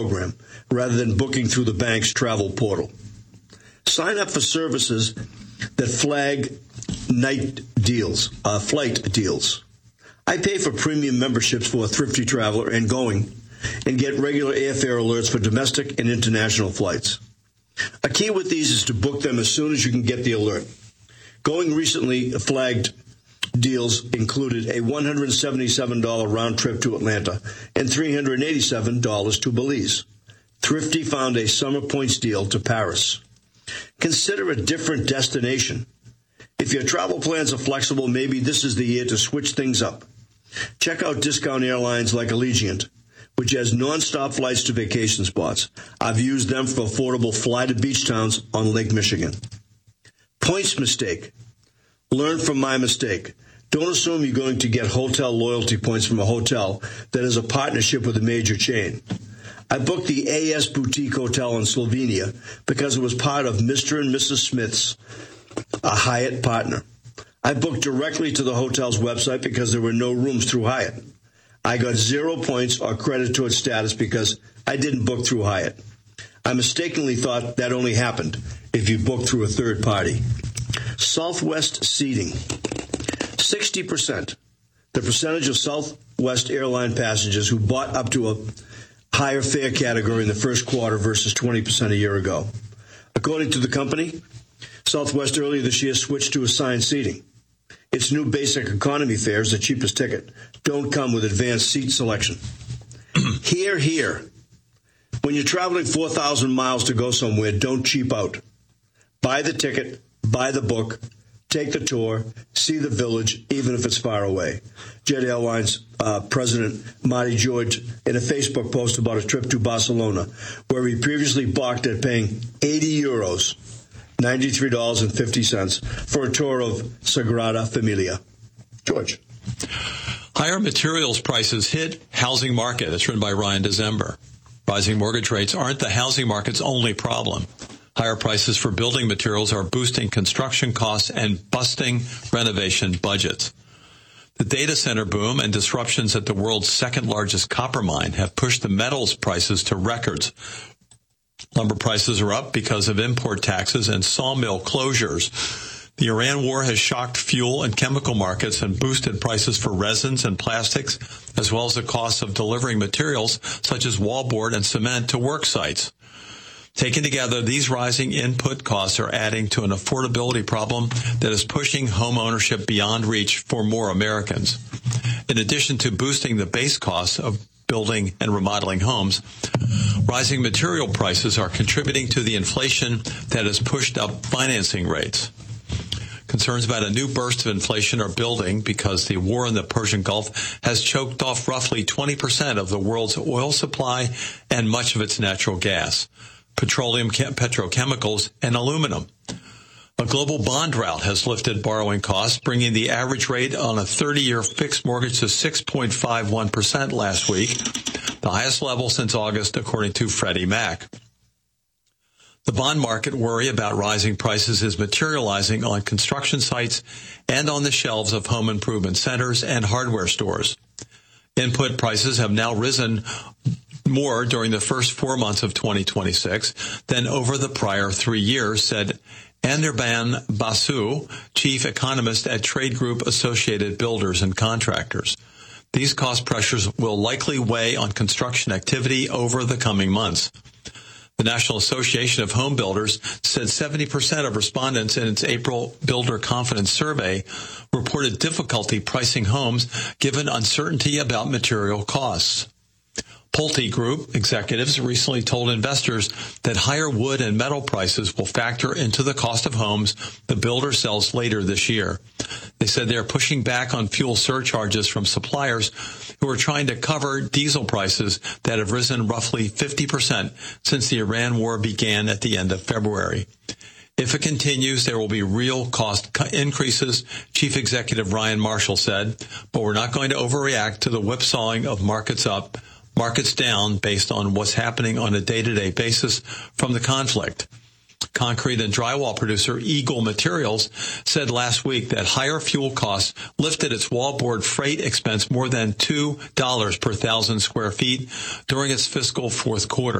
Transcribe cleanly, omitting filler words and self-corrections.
program rather than booking through the bank's travel portal. Sign up for services that flag flight deals. I pay for premium memberships for a Thrifty Traveler and Going and get regular airfare alerts for domestic and international flights. A key with these is to book them as soon as you can get the alert. Going recently flagged deals included a $177 round trip to Atlanta and $387 to Belize. Thrifty found a summer points deal to Paris. Consider a different destination. If your travel plans are flexible, maybe this is the year to switch things up. Check out discount airlines like Allegiant, which has non-stop flights to vacation spots. I've used them for affordable fly-to-beach towns on Lake Michigan. Points mistake. Learn from my mistake. Don't assume you're going to get hotel loyalty points from a hotel that has a partnership with a major chain. I booked the AS Boutique Hotel in Slovenia because it was part of Mr. and Mrs. Smith's, a Hyatt partner. I booked directly to the hotel's website because there were no rooms through Hyatt. I got 0 points or credit towards status because I didn't book through Hyatt. I mistakenly thought that only happened if you booked through a third party. Southwest seating. 60%. The percentage of Southwest airline passengers who bought up to a higher fare category in the first quarter versus 20% a year ago. According to the company, Southwest earlier this year switched to assigned seating. Its new basic economy fares, the cheapest ticket, don't come with advanced seat selection. Here. When you're traveling 4,000 miles to go somewhere, don't cheap out. Buy the ticket, buy the book, take the tour, see the village, even if it's far away. Jet Airlines President Marty George in a Facebook post about a trip to Barcelona, where he previously balked at paying 80 euros, $93.50, for a tour of Sagrada Familia. George. Higher materials prices hit housing market. That's written by Ryan December. Rising mortgage rates aren't the housing market's only problem. Higher prices for building materials are boosting construction costs and busting renovation budgets. The data center boom and disruptions at the world's second largest copper mine have pushed the metals prices to records. Lumber prices are up because of import taxes and sawmill closures. The Iran war has shocked fuel and chemical markets and boosted prices for resins and plastics, as well as the cost of delivering materials such as wallboard and cement to work sites. Taken together, these rising input costs are adding to an affordability problem that is pushing home ownership beyond reach for more Americans. In addition to boosting the base costs of building and remodeling homes, rising material prices are contributing to the inflation that has pushed up financing rates. Concerns about a new burst of inflation are building because the war in the Persian Gulf has choked off roughly 20% of the world's oil supply and much of its natural gas, petroleum, petrochemicals, and aluminum. A global bond drought has lifted borrowing costs, bringing the average rate on a 30-year fixed mortgage to 6.51% last week, the highest level since August, according to Freddie Mac. The bond market worry about rising prices is materializing on construction sites and on the shelves of home improvement centers and hardware stores. Input prices have now risen more during the first 4 months of 2026 than over the prior 3 years, said Anirban Basu, chief economist at Trade Group Associated Builders and Contractors. These cost pressures will likely weigh on construction activity over the coming months. The National Association of Home Builders said 70% of respondents in its April Builder Confidence Survey reported difficulty pricing homes given uncertainty about material costs. Pulte Group executives recently told investors that higher wood and metal prices will factor into the cost of homes the builder sells later this year. They said they are pushing back on fuel surcharges from suppliers who are trying to cover diesel prices that have risen roughly 50% since the Iran war began at the end of February. If it continues, there will be real cost increases, Chief Executive Ryan Marshall said, but we're not going to overreact to the whipsawing of markets up, markets down based on what's happening on a day-to-day basis from the conflict. Concrete and drywall producer Eagle Materials said last week that higher fuel costs lifted its wallboard freight expense more than $2 per 1,000 square feet during its fiscal fourth quarter.